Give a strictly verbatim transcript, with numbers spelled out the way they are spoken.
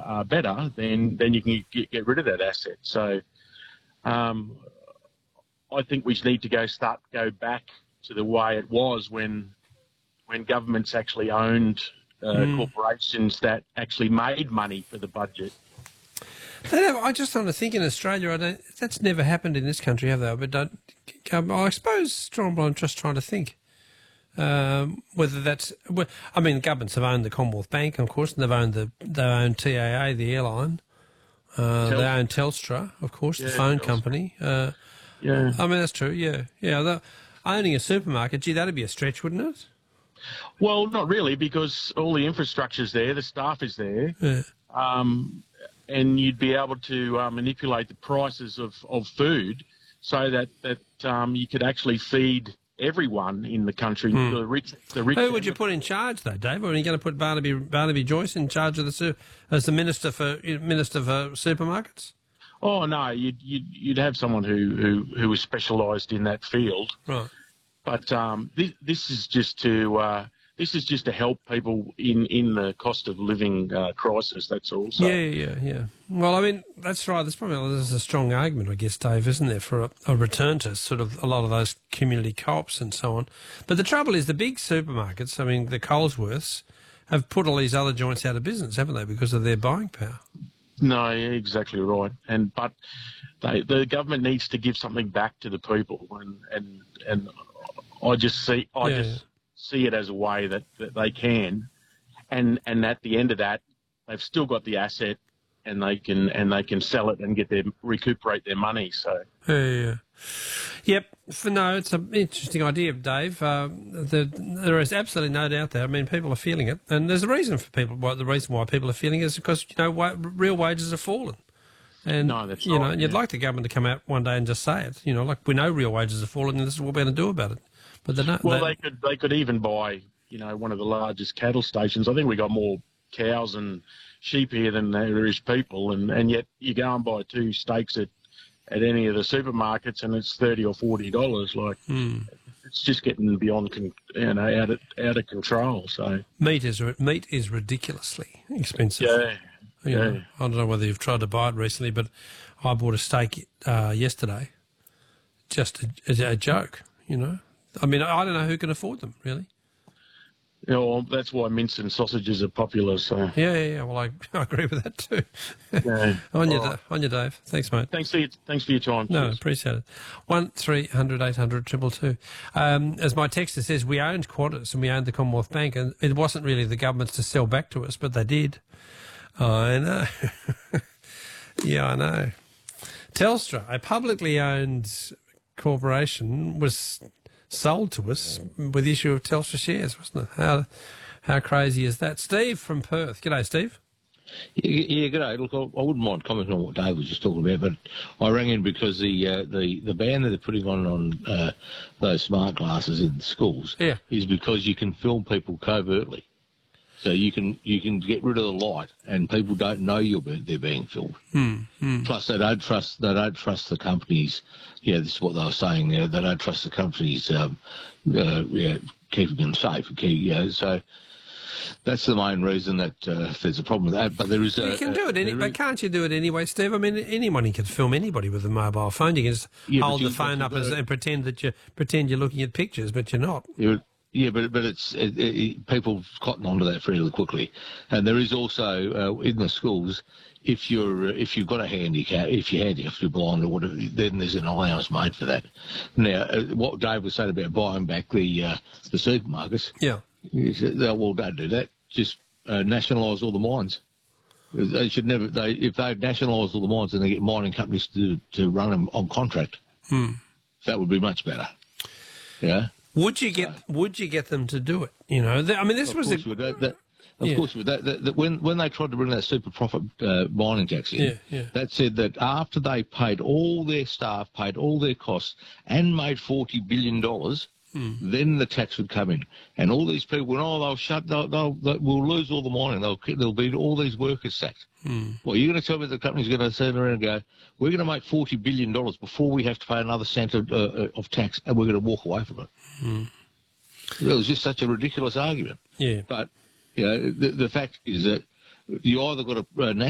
uh, better, then then you can get, get rid of that asset. So um, I think we need to go start go back to the way it was when when governments actually owned uh, mm. corporations that actually made money for the budget. I just want to think in Australia, I don't, that's never happened in this country, have they? But don't, um, I suppose Strongbow, I'm just trying to think um, whether that's. Well, I mean, governments have owned the Commonwealth Bank, of course, and they've owned the they own T A A, the airline. Uh, they own Telstra, of course, yeah, the phone Telstra. company. Uh, yeah, I mean that's true. Yeah, yeah. The, owning a supermarket, gee, that'd be a stretch, wouldn't it? Well, not really, because all the infrastructure's there, the staff is there. Yeah. Um, and you'd be able to uh, manipulate the prices of, of food so that, that um, you could actually feed everyone in the country, mm. the rich. The rich. Who would you put in charge, though, Dave? Or are you going to put Barnaby Barnaby Joyce in charge of the as the minister for minister for supermarkets? Oh no, you'd you'd, you'd have someone who who, who was specialised in that field. Right. But um, this, this is just to. Uh, This is just to help people in, in the cost of living uh, crisis, that's all. So. Yeah, yeah, yeah. Well, I mean, that's right. There's probably there's a strong argument, I guess, Dave, isn't there, for a, a return to sort of a lot of those community co-ops and so on. But the trouble is the big supermarkets, I mean, the Colesworths, have put all these other joints out of business, haven't they, because of their buying power? No, exactly right. And But they, the government needs to give something back to the people. And, and, and I just see... I yeah, just. Yeah. see it as a way that, that they can, and and at the end of that, they've still got the asset, and they can and they can sell it and get their recuperate their money. So yeah, yeah. Yep. For no, it's an interesting idea, Dave. Uh, the, there is absolutely no doubt there. I mean, people are feeling it, and there's a reason for people. Why, the reason why people are feeling it is because you know wa real wages have fallen. And, no, that's you right, know, and you'd yeah. like the government to come out one day and just say it. You know, like we know real wages have fallen, and this is what we're going to do about it. But they're not. Well, they, they could they could even buy, you know, one of the largest cattle stations. I think we got more cows and sheep here than there is people, and, and yet you go and buy two steaks at, at any of the supermarkets, and it's thirty or forty dollars. Like hmm. it's just getting beyond, con you know, out of out of control. So meat is meat is ridiculously expensive. Yeah, you yeah. know, I don't know whether you've tried to buy it recently, but I bought a steak uh, yesterday. Just a, a, a joke, you know. I mean, I don't know who can afford them, really. Yeah, well, that's why mince and sausages are popular. So yeah, yeah, yeah. Well, I, I agree with that too. Yeah. on you, right. on you, Dave. Thanks, mate. Thanks for your, thanks for your time. No, Cheers. appreciate it. One three hundred eight hundred triple two. Um, as my texter says, we owned Qantas and we owned the Commonwealth Bank, and it wasn't really the government's to sell back to us, but they did. I know. Yeah, I know. Telstra, a publicly owned corporation, was sold to us with the issue of Telstra shares, wasn't it? How how crazy is that? Steve from Perth. G'day, Steve. Yeah, yeah, g'day. Look, I, I wouldn't mind commenting on what Dave was just talking about, but I rang in because the uh, the the ban that they're putting on on uh, those smart glasses in schools yeah. is because you can film people covertly. So you can you can get rid of the light, and people don't know you're they're being filmed. Hmm, hmm. Plus, they don't trust they don't trust the companies. Yeah, this is what they were saying there. They don't trust the companies. Um, uh, yeah, keeping them safe. Keep, you know, so that's the main reason that uh, there's a problem with that. But there is. A, you can do it, any, is, but can't you do it anyway, Steve? I mean, anyone can film anybody with a mobile phone. You can just yeah, hold you, the phone up as, and pretend that you pretend you're looking at pictures, but you're not. You're, Yeah, but but it's it, it, people cotton onto that fairly quickly, and there is also uh, in the schools, if you're if you've got a handicap, if you're handicapped, you're blind or whatever, then there's an allowance made for that. Now, uh, what Dave was saying about buying back the uh, the supermarkets, yeah, he said, well, don't do that. Just uh, nationalise all the mines. They should never. They if they nationalise all the mines, then they get mining companies to to run them on contract. Hmm. That would be much better. Yeah. Would you get Would you get them to do it? You know, I mean, this of was course a, you would. That, that, of yeah. course, you would. That, that, that when when they tried to bring that super profit uh, mining tax in, yeah, yeah. that said that after they paid all their staff, paid all their costs, and made forty billion dollars, hmm. then the tax would come in, and all these people went, oh, they'll shut, they'll, they'll, they'll we'll lose all the mining, they'll there'll be all these workers sacked. Hmm. Well, you're going to tell me the company's going to turn around and go, we're going to make forty billion dollars before we have to pay another cent of, uh, of tax, and we're going to walk away from it. Hmm. It was just such a ridiculous argument. Yeah. But, you know, the, the fact is that you either got a, a